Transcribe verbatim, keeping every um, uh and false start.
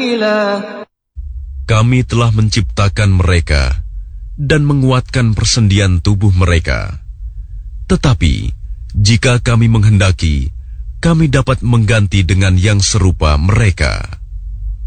سبيلا. Kami telah menciptakan mereka dan menguatkan persendian tubuh mereka. Tetapi, jika kami menghendaki, kami dapat mengganti dengan yang serupa mereka.